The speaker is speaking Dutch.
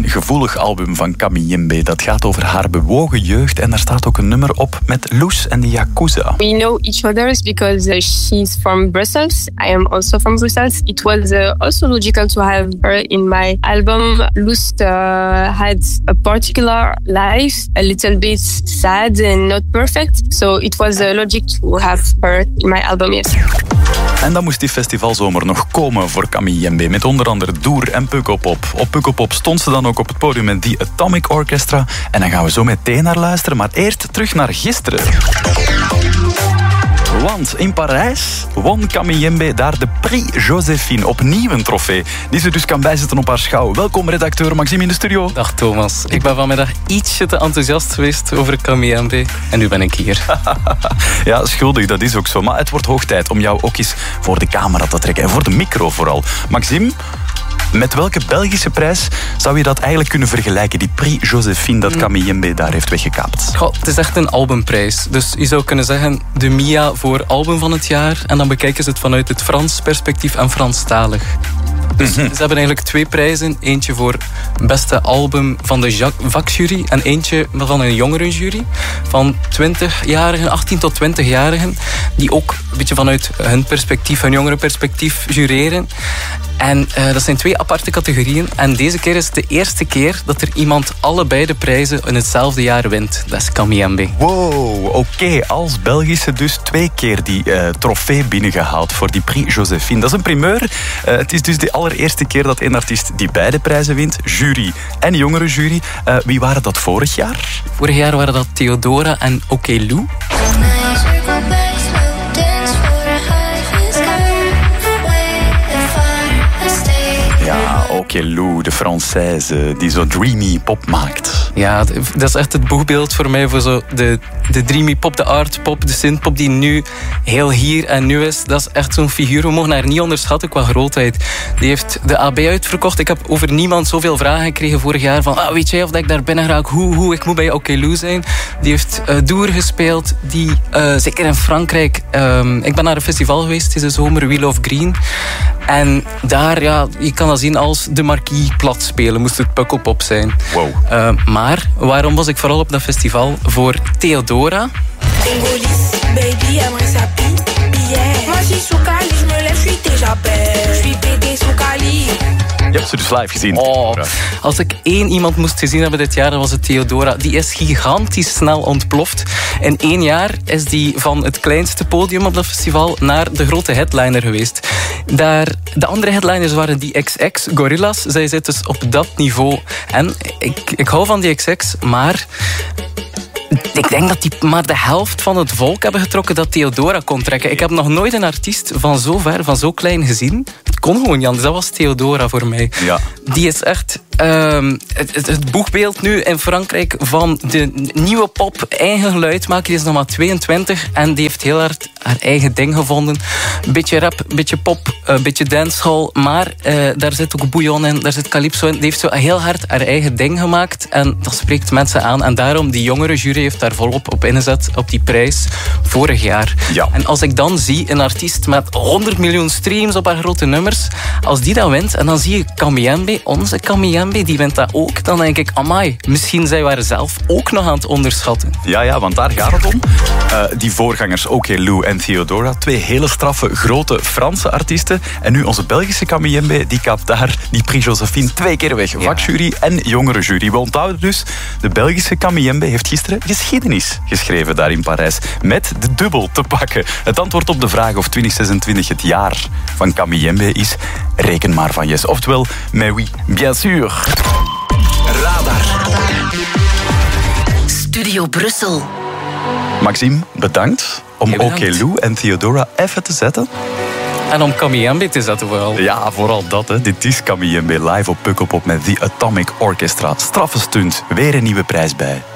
gevoelig album van Kamiyembe. Dat gaat over haar bewogen jeugd en daar staat ook een nummer op met Loes en de Yakuza. We know each other because she's from Brussels. I am also from Brussels. It was also logical to have her in my album. Loes had a particular life, a little bit sad and not perfect. So it was logic to have her in my album, yes. En dan moest die festivalzomer nog komen voor Kamiyembe, met onder andere Doer en Pukkelpop. Op Pukkelpop stond ze dan ook op het podium met The Atomic Orchestra. En dan gaan we zo meteen naar luisteren, maar eerst terug naar gisteren. Want in Parijs won Kamiyembe daar de Prix Joséphine. Opnieuw een trofee die ze dus kan bijzetten op haar schouw. Welkom redacteur Maxime in de studio. Dag Thomas. Ik ben vanmiddag ietsje te enthousiast geweest over Kamiyembe. En nu ben ik hier. Ja, schuldig, dat is ook zo. Maar het wordt hoog tijd om jou ook eens voor de camera te trekken. En voor de micro vooral. Maxime, met welke Belgische prijs zou je dat eigenlijk kunnen vergelijken? Die Prix Joséphine dat Kamiyembe daar heeft weggekaapt. Goh, het is echt een albumprijs. Dus je zou kunnen zeggen de MIA voor album van het jaar. En dan bekijken ze het vanuit het Frans perspectief en Franstalig. Dus ze hebben eigenlijk 2 prijzen. Eentje voor beste album van de vakjury en eentje van een jongerenjury. Van 20-jarigen, 18 tot 20-jarigen. Die ook een beetje vanuit hun perspectief, hun jongerenperspectief jureren. En dat zijn 2 aparte categorieën. En deze keer is het de eerste keer dat er iemand allebei de prijzen in hetzelfde jaar wint. Dat is Kamiyembe. Wow, oké. Als Belgische dus 2 keer die trofee binnengehaald voor die Prix Joséphine. Dat is een primeur. Het is dus de allereerste keer dat een artiest die beide prijzen wint. Jury en jongerenjury. Wie waren dat vorig jaar? Vorig jaar waren dat Theodora en Okelou. Ja, Okelou, de Française, die zo dreamy pop maakt. Ja, dat is echt het boegbeeld voor mij voor zo de dreamy pop, de art pop, de synthpop die nu heel hier en nu is. Dat is echt zo'n figuur. We mogen haar niet onderschatten qua grootheid. Die heeft de AB uitverkocht. Ik heb over niemand zoveel vragen gekregen vorig jaar van weet jij of dat ik daar binnen raak? Hoe? Ik moet bij Okelou zijn. Die heeft Doer gespeeld. Die, zeker in Frankrijk. Ik ben naar een festival geweest deze zomer, Wheel of Green. En daar, ja, je kan dat zien als de marquis plat spelen. Moest het Pukkelpop zijn. Wow. Maar waarom was ik vooral op dat festival? Voor Theodora. Je hebt ze dus live gezien. Als ik 1 iemand moest gezien hebben dit jaar, dan was het Theodora. Die is gigantisch snel ontploft. In 1 jaar is die van het kleinste podium op dat festival naar de grote headliner geweest. De andere headliners waren die XX, Gorillaz. Zij zit dus op dat niveau. En ik hou van die XX, maar ik denk dat die maar de helft van het volk hebben getrokken dat Theodora kon trekken. Ik heb nog nooit een artiest van zo ver, van zo klein gezien. Het kon gewoon, Jan. Dus dat was Theodora voor mij. Ja. Die is echt het boegbeeld nu in Frankrijk van de nieuwe pop, eigen geluid maken. Die is nog maar 22 en die heeft heel hard haar eigen ding gevonden. Een beetje rap, een beetje pop, een beetje dancehall. Maar daar zit ook bouillon in, daar zit calypso in. Die heeft zo heel hard haar eigen ding gemaakt. En dat spreekt mensen aan. En daarom, die jongere jury heeft daar volop op ingezet, op die prijs, vorig jaar. Ja. En als ik dan zie een artiest met 100 miljoen streams op haar grote nummers, als die dat wint, en dan zie je Kamiyembe, onze Kamiyembe, die wint dat ook, dan denk ik, amai, misschien zijn we haar zelf ook nog aan het onderschatten. Ja, want daar gaat het om. Die voorgangers, Okelou en Theodora, 2 hele straffe, grote Franse artiesten. En nu onze Belgische Kamiyembe, die kaapt daar die Prix Joséphine 2 keer weg. Ja. Vakjury en jongerenjury. We onthouden dus, de Belgische Kamiyembe heeft gisteren geschiedenis geschreven daar in Parijs. Met de dubbel te pakken. Het antwoord op de vraag of 2026 het jaar van Kamiyembe is, reken maar van yes. Oftewel, mais oui, bien sûr. Radar. Studio Brussel. Maxime, bedankt om Okelou en Theodora even te zetten. En om Kamiyembe te zetten vooral. Ja, vooral dat. Hè. Dit is Kamiyembe live op Pukkelpop met The Atomic Orchestra. Straffe stunt, weer een nieuwe prijs bij.